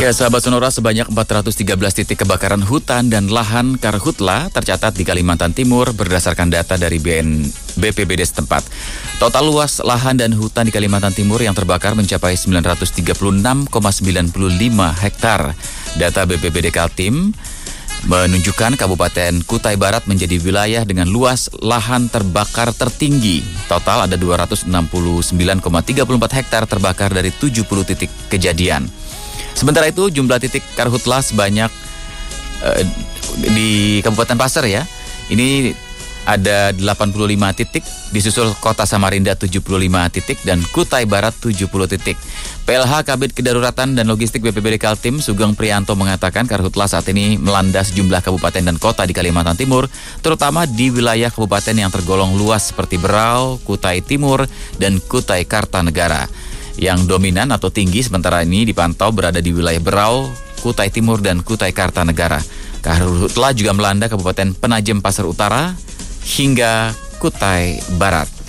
Ya, sahabat Sonora, sebanyak 413 titik kebakaran hutan dan lahan karhutla tercatat di Kalimantan Timur berdasarkan data dari BPBD setempat. Total luas lahan dan hutan di Kalimantan Timur yang terbakar mencapai 936,95 hektar. Data BPBD Kaltim menunjukkan Kabupaten Kutai Barat menjadi wilayah dengan luas lahan terbakar tertinggi. Total ada 269,34 hektar terbakar dari 70 titik kejadian. Sementara itu jumlah titik karhutla sebanyak di Kabupaten Pasir ya. Ini ada 85 titik, disusul Kota Samarinda 75 titik dan Kutai Barat 70 titik. PLH Kabid Kedaruratan dan Logistik BPBD Kaltim Sugeng Prianto mengatakan karhutla saat ini melanda sejumlah kabupaten dan kota di Kalimantan Timur, terutama di wilayah kabupaten yang tergolong luas seperti Berau, Kutai Timur, dan Kutai Kartanegara. Yang dominan atau tinggi sementara ini dipantau berada di wilayah Berau, Kutai Timur, dan Kutai Kartanegara. Karhutla juga melanda Kabupaten Penajem Pasir Utara hingga Kutai Barat.